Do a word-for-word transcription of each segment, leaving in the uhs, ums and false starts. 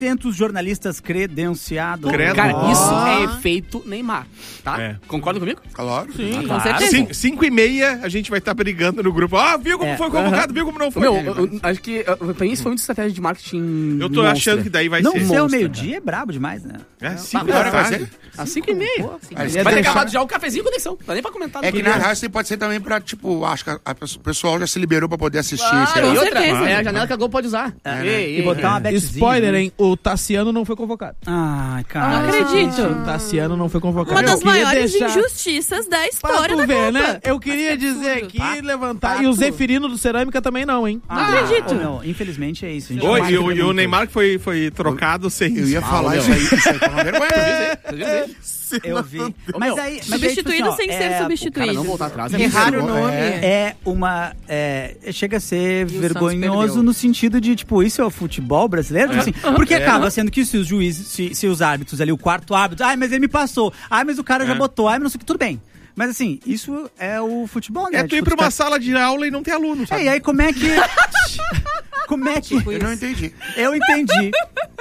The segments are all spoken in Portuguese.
setecentos jornalistas credenciados. Credo. Cara, Oh. isso é efeito Neymar, tá? É. Concorda comigo? Claro. Sim, Com claro. certeza. Cinco, cinco e meia, a gente vai estar brigando no grupo. Ah, viu como É. foi convocado, viu como não foi. Meu, eu, eu acho que uh, pra mim isso foi uma estratégia de marketing. Eu tô monstra. achando que daí vai Não ser. ser ao Monstro, meio-dia é brabo demais, né? É, cinco Que hora da vai tarde. ser? Às cinco e meia. Aí Vai você ter vai acabado deixar- já o cafezinho e conexão. Não dá nem pra comentar. É que não. na rádio pode ser também pra, tipo, acho que a, a, o pessoal já se liberou pra poder assistir. Ah, sei e lá. Com outra, certeza. é a janela que a Globo pode usar. É, Ei, ei, E botar ei. uma betzinha. Spoiler, né? hein? O Tassiano não foi convocado. Ai, cara. Não acredito. O Tassiano não foi convocado. Uma Eu das queria maiores deixar- injustiças da Pra história tu da ver, Copa. né? Eu queria dizer absurdo. aqui, Pato. levantar. E o Zeferino do Cerâmica também não, hein? Ah, acredito. Não, infelizmente é isso. A gente Oi, não vai e, o- saber e o muito. Neymar que foi, foi trocado sem. Eu ia Ah, falar meu. isso aí. Isso aí foi uma vergonha. Vocês viram isso aí? Eu vi. Ô, Mas meu, aí, mas aí, tipo Substituído assim, ó, sem é, ser O cara substituído. não voltar atrás. Que Erraram o vergonha. nome. É. É uma. É, chega a ser E o vergonhoso Santos no sentido de, tipo, isso é o futebol brasileiro? Tipo assim, porque acaba sendo que se os juízes, se, se os árbitros ali, o quarto árbitro, ai, mas ele me passou, ai, mas o cara já É. botou, ai, mas não sei o que, tudo bem. Mas assim, isso é o futebol, né? É tu ir Tipo, pra os uma caras- sala de aula e não ter aluno, É, sabe? e aí como é que. Como é que. Eu não entendi. Eu entendi.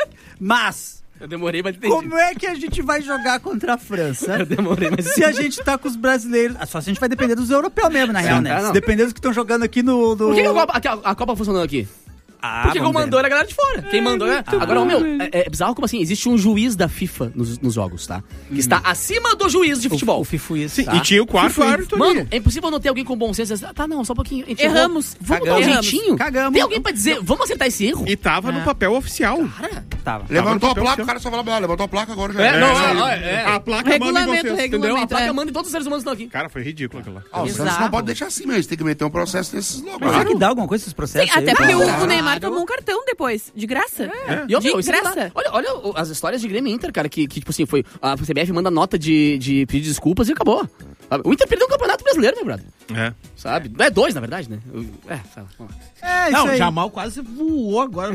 Mas. Eu demorei, mas entendi. Como é que a gente vai jogar contra a França Eu demorei, mas se a gente tá com os brasileiros? Ah, só se a gente vai depender dos europeus mesmo, na real, né? Ah, não. Se depender dos que estão jogando aqui no. no... Por que, que a, Copa, a, a Copa funcionou aqui? Ah, Porque quem vamos ver. mandou era a galera de fora. Quem mandou era... Agora, meu, é, é bizarro como assim, existe um juiz da FIFA nos, nos jogos, tá? Que está acima do juiz de futebol. O Fifu isso. Sim, Tá. e tinha o quarto Fui- árbitro ali. Mano, é impossível não ter alguém com bom senso. Ah, tá, não, só um pouquinho. A gente Erramos. errou. Vamos dar um Cagamos. jeitinho? Cagamos. Tem alguém pra dizer, vamos acertar esse erro? E tava no papel oficial. Cara, Tava. Levantou a papel placa, seu. o cara só fala, ah, levantou a placa agora já. É, era. não, É. não, é, A placa manda em Regulamento, vocês. regulamento. entendeu? A placa é. manda e todos os seres humanos estão aqui. Cara, foi ridículo aquilo lá. Ah, o Santos Exato. não pode deixar assim mesmo, tem que meter um processo desses loucos. Mas aí. tem que dar alguma coisa esses Sim, processos até aí, porque pô. o, o Neymar tomou um cartão depois, de graça. E eu, De meu, isso é graça. bizarro. olha, olha o- as histórias de Grêmio e Inter, cara, que, que tipo assim, foi. A C B F manda nota de, de pedir desculpas e acabou. Sabe? O Inter perdeu o Campeonato Brasileiro, meu brother. É. Sabe? É dois, na verdade, né? Eu- É, sabe? É, isso Não, aí. o Jamal quase voou agora.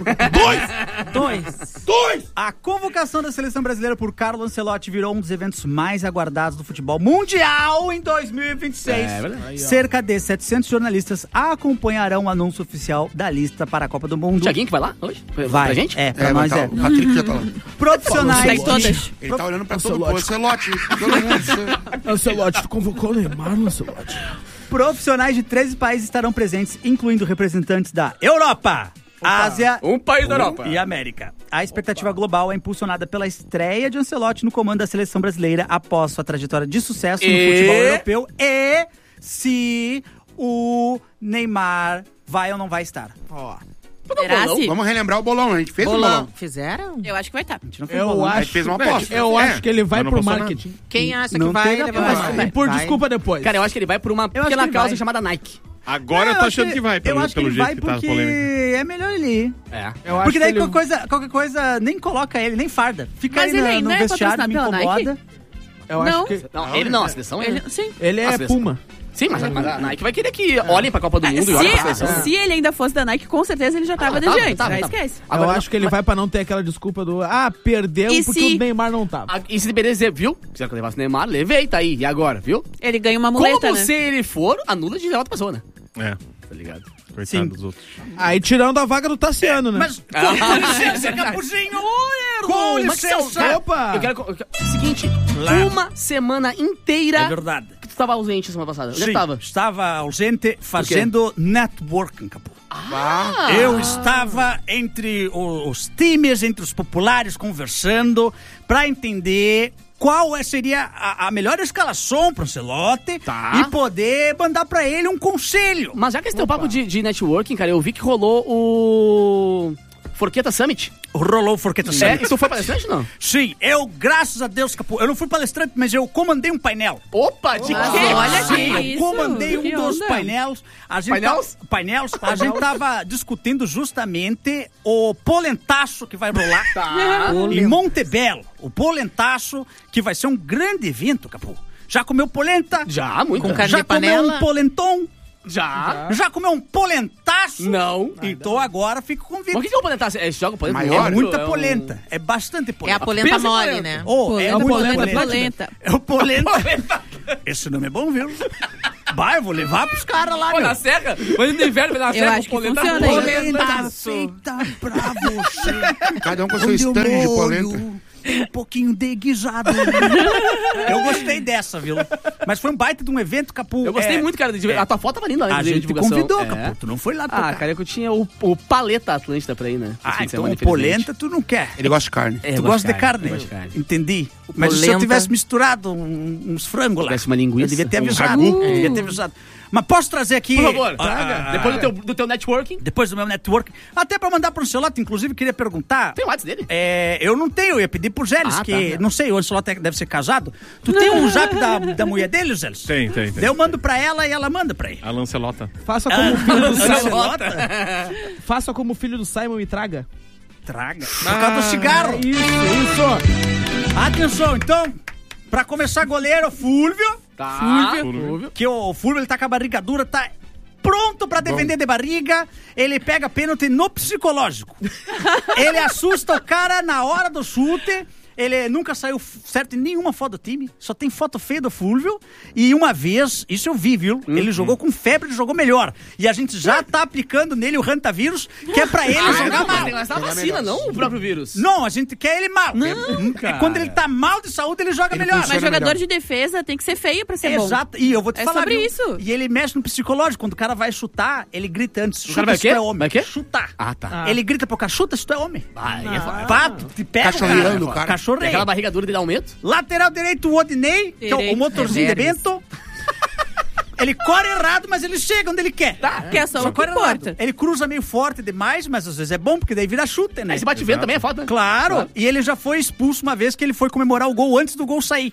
Dois. Dois. A convocação da seleção brasileira por Carlo Ancelotti virou um dos eventos mais aguardados do futebol mundial em dois mil e vinte e seis. É verdade. Cerca de setecentos jornalistas acompanharão o anúncio oficial da lista para a Copa do Mundo. Tiaguinho que vai lá hoje? Vai. Pra gente? É, pra É, nós mas é. tá, o Patrick já tá lá. Profissionais Segue todas. Ele tá olhando pra todo mundo. Ancelotti, todo mundo. você- Ancelotti, tu convocou o Neymar, Ancelotti? Profissionais de treze países estarão presentes, incluindo representantes da Europa, Ásia Um país da Europa. e América. A expectativa global é impulsionada pela estreia de Ancelotti no comando da seleção brasileira após sua trajetória de sucesso no E- futebol europeu e se o Neymar vai ou não vai estar. Ó, Será se? Vamos relembrar o bolão, a gente fez o Bolão. bolão. Fizeram? Eu acho que vai estar. A gente não fez eu bolão. A gente acho, fez uma aposta. eu É, acho que ele vai mas não pro postou marketing. Quem acha Não que vai, teve leva aposta. mais. E por Vai. desculpa depois. Cara, eu acho que ele vai por uma acho que pequena ele causa vai. chamada Nike. Agora eu tô achando que, vai, eu pelo, acho que pelo ele jeito vai que tá a porque polêmica. é melhor ele ir. É. Eu acho Porque daí que ele... qualquer, coisa, qualquer coisa nem coloca ele, nem farda. Fica Mas aí ele na- ainda no é vestiário, me patrocinado pela incomoda. Eu Não. acho que... Não, ele não, a seleção é. Ele, sim. Ele A é seleção. Puma. Sim, mas, mas a Nike vai querer que olhem pra Copa do Mundo e olhem pra Se, seleção. se ele ainda fosse da Nike, com certeza ele já tava Ah, de tava, jeito. tava, Já tava. esquece. Agora, eu acho que ele vai pra não ter aquela desculpa do... Ah, perdeu E porque se- o Neymar não tava. Ah, e se depender dizer, viu? Quiser que eu levasse o Neymar, levei, tá aí. E agora, viu? Ele ganha uma muleta, Como né? se ele for, anula de outra pessoa, né? É, Tá ligado? coitado Sim. dos outros. Aí tirando a vaga do Tassiano, né? Mas, com licença, Capuzinho! Com licença! Opa! Eu quero, eu quero- Seguinte, uma semana inteira É verdade. que tu tava ausente semana passada. Onde é que Sim, tava? estava ausente fazendo networking, Capu. Ah, Eu estava entre o- os times, entre os populares, conversando para entender qual é- seria a, a melhor escalação para o Ancelotti Tá. e poder mandar para ele um conselho. Mas já que esse teu papo de, de networking, cara, eu vi que rolou o Forqueta Summit. Rolou o Forqueta É, Summit. e tu foi palestrante, não? Sim, eu, graças a Deus, Capu, eu não fui palestrante, mas eu comandei um painel. Opa, de Mas quê? olha Sim, que eu isso. comandei um Que dos onda. painéis. A gente Painéis? tá- painéis. A gente tava discutindo justamente o polentaço que vai rolar Tá. em Montebello. O polentaço que vai ser um grande evento, Capu. Já comeu polenta? Já, muito. Com carne Já de comeu panela? um polentom? Já. Já comeu um polentaço? Não. Então agora fica o convite. Mas o que que é o polenta? É, joga polenta? Maior? É muita É um- polenta. É bastante É polenta. a polenta Pensa em mole, polenta. né? Oh, Polenta, é muito polenta, polenta. polenta. É o polenta. Esse nome é bom, viu? Vai, eu vou levar pros caras lá, Pô, meu. na serra? Mas no inverno, vai na Eu serra, acho que polenta funciona, boa. hein? Polenta feita pra você. Cada um com seu Onde stand eu de molho, polenta. tem um pouquinho de guisado. Eu gostei dessa, viu? Mas foi um baita de um evento, Capu. Eu gostei é, muito, cara. De... é. A tua foto tava linda, né? A de gente divulgação. convidou, É. Capu. Tu não foi lá Ah, tocar. cara, eu tinha o, o Paleta Atlântida pra ir, né? Esse Ah, fim de então semana, o infelizmente. polenta tu não quer. Ele gosta de carne. É, eu Tu gosto gosta de carne? eu gosto de carne. Entendi. Mas se eu polenta. tivesse misturado um- uns frangos lá. Tivesse uma linguiça, Eu devia ter um avisado. ragu. Eu devia ter avisado. Mas posso trazer aqui... Por favor, Ah, ah, depois ah, do teu, do teu networking. Depois do meu network. Até pra mandar pro Ancelotti, inclusive, queria perguntar... Tem o WhatsApp dele? É, eu não tenho, eu ia pedir pro Gélis, Ah, que tá. não sei, o Ancelotti deve ser casado. Tu tem um zap da, da mulher dele, Gélis? Tem, tem, tem. Daí eu mando pra ela e ela manda pra ele. A Lancelota. Faça como o filho do Ancelota? Faça como o filho do Simon e traga. Traga. Por causa do cigarro. Isso, isso. Atenção, então, pra começar, goleiro, Fúlvio. Tá. Fúlvio. Que o Fúlvio, ele tá com a barriga dura, tá pronto pra defender de barriga. Ele pega pênalti no psicológico. Ele assusta o cara na hora do chute. Ele nunca saiu certo em nenhuma foto do time. Só tem foto feia do Fúlvio. E uma vez, isso eu vi, viu? Ele jogou com febre, ele jogou melhor. E a gente já tá aplicando nele o Rantavírus, que é pra ele Ah, jogar não, mas mal. tem essa vacina, não o próprio vírus. Não, a gente quer ele mal. Não, É, cara. Quando ele tá mal de saúde, ele joga Ele melhor. funciona Mas jogador melhor. de defesa tem que ser feio pra ser bom. Exato. E eu vou te É falar, sobre viu? isso. E ele mexe no psicológico. Quando o cara vai chutar, ele grita antes. Chuta cara vai se quê? tu é homem. Vai quê? Chutar. Ah, tá. Ele grita pro cara, chuta se tu é homem. Aí é foda. Pá, tu te pega, Cachorreando o cara. cara. Cachorreio. Tem aquela barriga dura de dar aumento? Lateral direito, o Odinei, que é o- o Direito. motorzinho de Reserves. Bento. Ele corre errado, mas ele chega onde ele quer. Tá. Que é só o que corre errado. importa. Ele cruza meio forte demais, mas às vezes é bom, porque daí vira chute, né? Aí se bate vento também é foda, né? Claro. E ele já foi expulso uma vez que ele foi comemorar o gol antes do gol sair.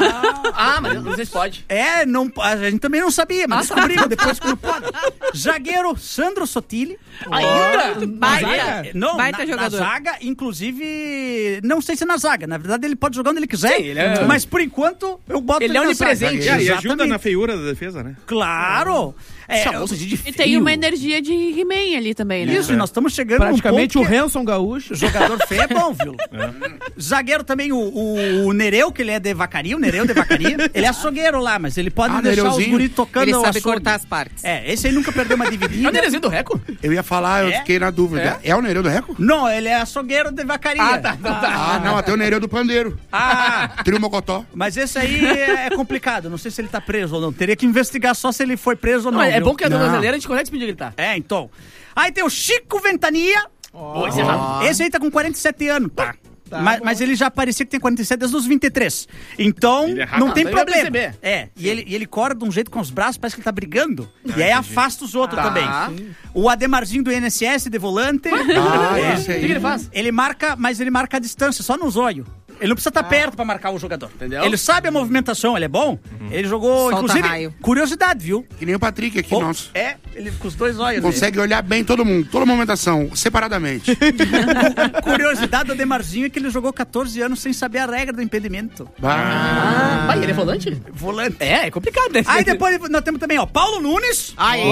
Ah, mas não sei se pode. É, não, a gente também não sabia, mas descobrimos depois que não pode. Zagueiro Sandro Sotile. Ainda? Baita. Não, Baita na, jogador. na zaga, inclusive, não sei se na zaga. Na verdade, ele pode jogar onde ele quiser. Sim, ele é- Mas por enquanto, eu boto Ele é na onipresente. zaga. É, e ajuda Exatamente. na feiura da defesa, né? Claro. É, Chamou-se de E frio. tem uma energia de He-Man ali também, né? isso, e nós estamos chegando Praticamente num o ponto que Hanson Gaúcho. jogador feio é bom, viu? Zagueiro também, o, o, o Nereu, que ele é de Vacaria, o Nereu de Vacaria. Ele é açougueiro lá, mas ele pode Ah, deixar os Nereuzinho. guris tocando Ele o sabe açougue. cortar as partes. É, esse aí nunca perdeu uma É o dividida. Nerezinho do Reco? Eu ia falar, eu É? fiquei na dúvida. É, o Nereu do Reco? Não, ele é açougueiro de Vacaria. Ah, tá, tá, tá. Ah, não, até o Nereu do Pandeiro. Ah, Trio Mocotó. mas esse aí é é complicado. Não sei se ele tá preso ou não. Teria que investigar só se ele foi preso ou Não, não. é viu? bom que a dona Não. brasileira a gente consegue pedir gritar. É, então. Aí tem o Chico Ventania. Pô, esse é errado. Esse aí tá com quarenta e sete anos, tá? mas, mas ele já parecia que tem quarenta e sete desde os vinte e três. Então, Ele é rápido. não tem Ele vai problema. perceber. É, e ele, e ele corre de um jeito com os braços, parece que ele tá brigando. e aí afasta os outros Tá. também. O Ademarzinho do I N S S de volante. Ah, É. esse O que, que aí. ele faz? Ele marca, mas ele marca a distância, só no zóio. Ele não precisa estar perto pra marcar o jogador. Entendeu? Ele sabe a movimentação, ele é bom. Ele jogou, Solta inclusive, raio. curiosidade, viu? Que nem o Patrick aqui, Oh, nosso. é, ele com os dois olhos. Consegue olhar bem todo mundo, toda movimentação, separadamente. Curiosidade do Ademarzinho é que ele jogou catorze anos sem saber a regra do impedimento. Ah, Pai, ele é volante? Volante. É, é complicado, né? Aí depois nós temos também, ó, Paulo Nunes. Aê!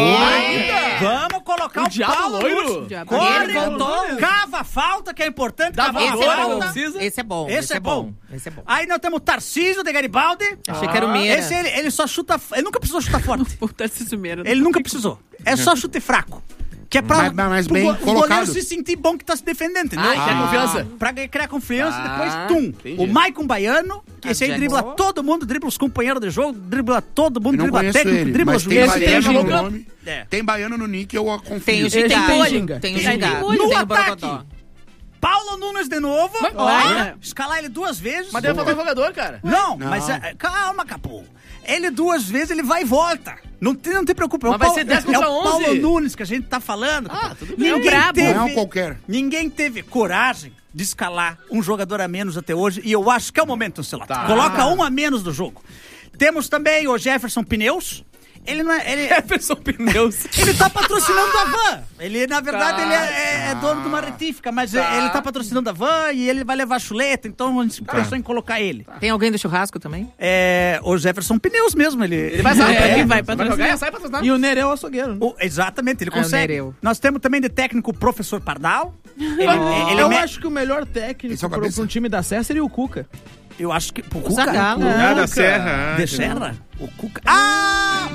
Vamos colocar O o, diabo Paulo loiro. Nunes. Diabo Corre, Ele voltou. cava a falta, que é importante. Dá Cava valor, a Esse é não bom. falta. precisa. Esse é bom. Esse é bom. Esse é bom. Aí nós temos o Tarcísio de Garibaldi. Achei que era o Meira. Esse ele, ele só chuta. Ele nunca precisou chutar forte. O Tarcísio Meira. Ele nunca precisou. É só chute fraco. Que é pra Mas- mas pro bem go- o goleiro colocado. se sentir bom que tá se defendendo, entendeu? Ah, quer confiança. Pra ganhar- criar confiança, Ah, depois tum. entendi. O Maicon Baiano, que esse aí Jack. dribla todo mundo, dribla os companheiros de jogo, dribla todo mundo, eu não dribla conheço técnico, ele, dribla mas juiz. tem Esse tem baiano no jogo- nome. É. Tem baiano no nick, eu confio. Tem o Esse tem Gingado. ginga. Tem o Esse tem Gingado. molho. Tem No o ataque. Borogodó. Paulo Nunes de novo. Olha. Escalar ele duas vezes. Mas deve faltar um jogador, cara. Não, Não. mas é, calma, Capu. Ele duas vezes, ele vai e volta. Não te, não te preocupa. É o Mas vai Paulo- ser dez é contra o Paulo onze. Nunes que a gente tá falando. Ah, Capu. tudo bem. Ninguém É o brabo. teve, Não é um qualquer. Ninguém teve coragem de escalar um jogador a menos até hoje. E eu acho que é o momento, Ancelotti. Tá. Coloca um a menos do jogo. Temos também o Jefferson Pneus. Ele não é... Ele, Jefferson Pneus. ele tá patrocinando a Van. Ele, na verdade, Tá. ele é, é- é dono de uma retífica, mas Tá. ele tá patrocinando a Van e ele vai levar chuleta, então a gente pensou em colocar ele. Tem alguém do churrasco também? É, o Jefferson Pneus mesmo, ele... Ele vai sair. É, ele vai vai patrocinar. jogar e sai patrocinar. E o Nereu é açougueiro. né? O- exatamente, ele Ah, o consegue. Nereu. Nós temos também de técnico o professor Pardal. Ele, ele eu me- acho que o melhor técnico Esse é o pro, cabeça. pra um time da Sé seria o Cuca. eu acho que... O Zagallo. Cuca? Ah, da Serra. ah, De entendi. Serra? O Cuca... Ah,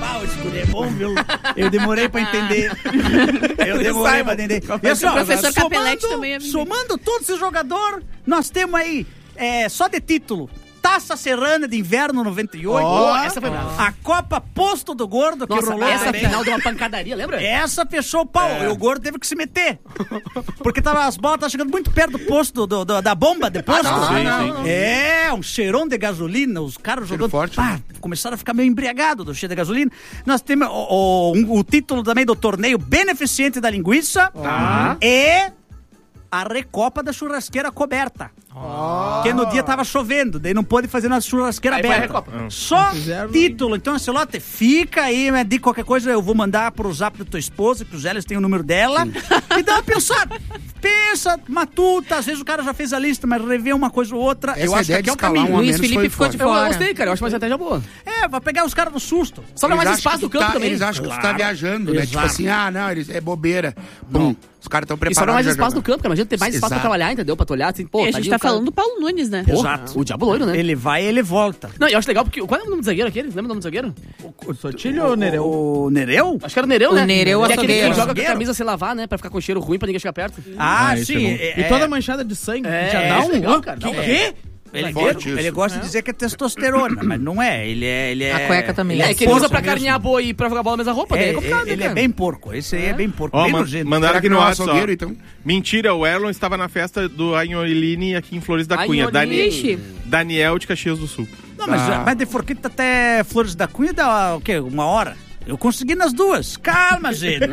Pau, esse guri é bom, viu? Eu demorei pra entender. Eu demorei pra entender. E assim, ó, O professor Capelletti somando, também é menino. somando todos esses jogadores, nós temos aí, é, só de título, Taça Serrana de Inverno noventa e oito. Oh, essa foi brava. A Copa Posto do Gordo, que Nossa, rolou essa também. final deu uma pancadaria, lembra? Essa fechou o pau. E o Gordo teve que se meter. Porque tava, as bolas estavam chegando muito perto do posto, do, do- da bomba de posto. não, Sim, não, sim. É, um cheirão de gasolina, os caras Cheiro jogando. forte, Pá, né? começaram a ficar meio embriagados do cheiro de gasolina. Nós temos o, o- um- o título também do torneio Beneficente da Linguiça e a Recopa da Churrasqueira Coberta. Que no dia tava chovendo, daí não pôde fazer na churrasqueira Aí foi a aberta. Recopa. Só fizeram- título. Então, Ancelotti, fica aí, né, de qualquer coisa eu vou mandar pro zap da tua esposa, que o Zé tem o número dela, e dá uma pensada. Pensa, matuta, às vezes o cara já fez a lista, mas revê uma coisa ou outra. Essa eu acho que ideia aqui de é o escalar caminho. um a Luiz menos Felipe foi ficou de foda. Eu, eu fora. gostei, cara. Eu acho uma estratégia boa. É, vai pegar os caras no susto. Só dá Eles mais acham espaço que no tu campo tá- também. Eles acham que tu tá Claro. viajando, né? Tipo Exato. assim, ah, não, eles, é bobeira. Bom, os caras estão E só dá preparados. mais já espaço jogar. no campo, cara. Imagina ter mais espaço pra Exato. trabalhar, entendeu? Pra tu olhar assim, pô, E a tá gente ali tá o cara- falando do Paulo Nunes, né? Pô, Exato. o Diabo Loiro, né? Ele vai e ele volta. Não, eu acho legal porque. Qual é o nome do zagueiro aquele? Lembra o nome do zagueiro? O Sotilho ou Nereu? O Nereu? Acho que era o Nereu, O né? Nereu Que é aquele açougueiro. que joga com a Açougueiro? camisa sem lavar, né? Pra ficar com cheiro ruim, pra ninguém chegar perto. Ah, Ah, esse sim. é bom. E toda manchada de sangue. É, já é, dá um... legal, cara, dá um- Quê? Ele, Forte ele, isso. ele gosta de dizer que é testosterona, mas não é. Ele é. Ele é A cueca também. É, Ele que ele usa porco pra mesmo. carnear boi e pra jogar bola na mesma roupa. daí É, É complicado, ele né, ele é cara? bem porco. Esse aí é bem porco. Ó, bem man- nojento. mandaram Será aqui que no não é WhatsApp. açougueiro, então? Mentira, o Erlon estava na festa do Anholine aqui em Flores da Cunha. Dani... Ixi. Daniel de Caxias do Sul. Não, mas, Ah. mas de Forqueta até Flores da Cunha dá o quê? Uma hora? Eu consegui nas duas. Calma, gente.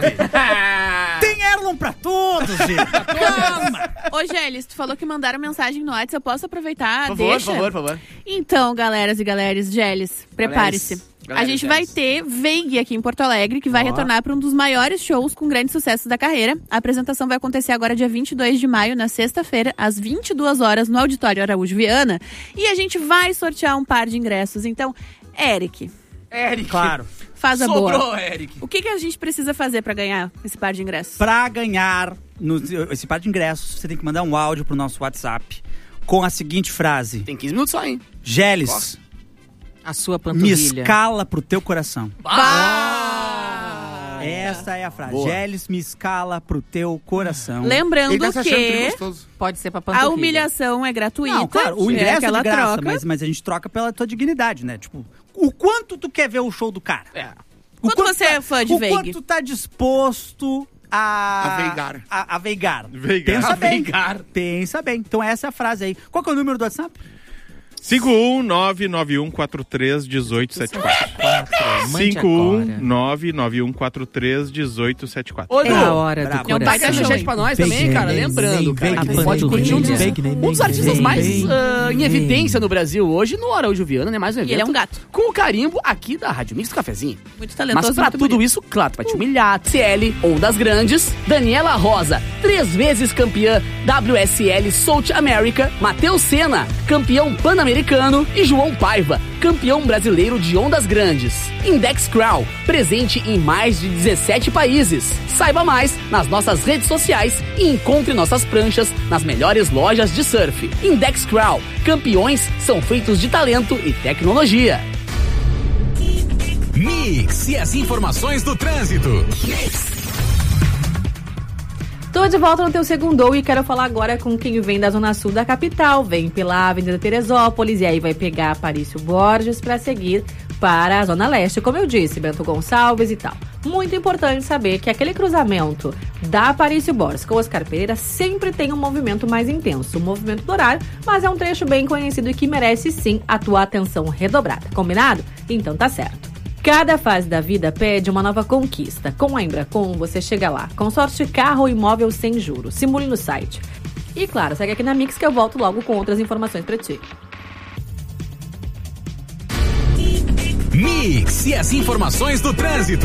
Tem Erlon pra todos, gente. Calma. Ô, Gélis, tu falou que mandaram mensagem no WhatsApp. Eu posso aproveitar? Por favor, Deixa? por favor, por favor. Então, galeras e galeres, Gélis, prepare-se. Galeras, A gente Gélis. vai ter Veig aqui em Porto Alegre, que vai retornar para um dos maiores shows com grandes sucessos da carreira. A apresentação vai acontecer agora dia vinte e dois de maio, na sexta-feira, às vinte e duas horas, no Auditório Araújo Viana. E a gente vai sortear um par de ingressos. Então, Eric, Eric. Claro. faz a Sobrou, boa. Eric. O que, que a gente precisa fazer para ganhar esse par de ingressos? Pra ganhar no, esse par de ingressos, você tem que mandar um áudio pro nosso WhatsApp com a seguinte frase: Tem quinze minutos só, hein? Geles, A sua me panturrilha. escala pro teu coração. Ah! Essa é a frase. Boa. Geles, me escala pro teu coração. Lembrando Ele tá se achando que trigostoso. Pode ser pra panturrilha. a humilhação é gratuita. Não, claro, o é ingresso é aquela de graça, troca. mas, mas a gente troca pela tua dignidade, né? Tipo, o quanto tu quer ver o show do cara? É. O Quanto você é fã de O Veig? quanto tu tá disposto a... A veigar. A, a veigar. Veigar. Pensa A bem. veigar. Pensa bem. Então essa é a frase aí. Qual que é o número do WhatsApp? cinco um nove nove um quatro três um oito sete quatro. Mande cinco um agora. nove nove um quatro três um oito sete quatro. Ô, É Edu, a hora Bravo. do é um baita coração. manchete pra nós também, Bem, cara. bem, Lembrando, bem, cara, bem, que pode bem, curtir um dos, bem, bem, um dos artistas bem, mais bem, ah, em bem. evidência no Brasil hoje, no Araújo Viana, né? Mais um evento. E ele é um gato. Com o carimbo aqui da Rádio Mix do Cafezinho. Muito talentoso, Mas pra muito tudo bonito. isso, claro, tu vai te humilhar. C L, Ondas Grandes, Daniela Rosa, três vezes campeã W S L South America, Matheus Senna, campeão pan-americano e João Paiva, campeão brasileiro de Ondas Grandes. Index Crown, presente em mais de dezessete países. Saiba mais nas nossas redes sociais e encontre nossas pranchas nas melhores lojas de surf. Index Crown, campeões são feitos de talento e tecnologia. Mix e as informações do trânsito. Tô de volta no teu segundo e quero falar agora com quem vem da zona sul da capital. Vem pela Avenida Teresópolis e aí vai pegar Aparício Borges para seguir para a zona leste, como eu disse, Bento Gonçalves e tal. Muito importante saber que aquele cruzamento da Aparício Borges com Oscar Pereira sempre tem um movimento mais intenso, um movimento do horário, mas é um trecho bem conhecido e que merece sim a tua atenção redobrada. Combinado? Então tá certo. Cada fase da vida pede uma nova conquista. Com a Embracon, você chega lá. Consórcio Carro ou Imóvel sem juros. Simule no site. E claro, segue aqui na Mix que eu volto logo com outras informações pra ti. Mix e as informações do trânsito.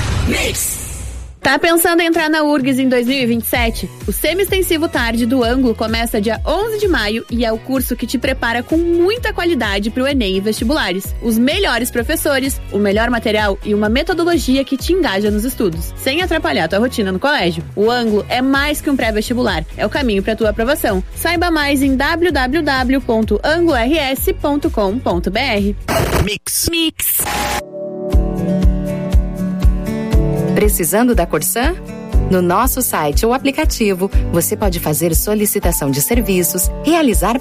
Tá pensando em entrar na U R G S em dois mil e vinte e sete? O Semi-Extensivo Tarde do Ângulo começa dia onze de maio e é o curso que te prepara com muita qualidade para o Enem e vestibulares. Os melhores professores, o melhor material e uma metodologia que te engaja nos estudos, sem atrapalhar tua rotina no colégio. O Ângulo é mais que um pré-vestibular, é o caminho para tua aprovação. Saiba mais em w w w ponto anglo r s ponto com ponto b r. Mix. Mix. Precisando da Corsan? No nosso site ou aplicativo, você pode fazer solicitação de serviços, realizar